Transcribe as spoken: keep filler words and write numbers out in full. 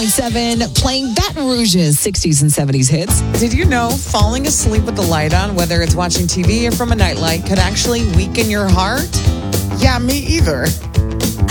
Seven playing Baton Rouge's sixties and seventies hits. Did you know falling asleep with the light on, whether it's watching T V or from a nightlight, could actually weaken your heart? Yeah, me either.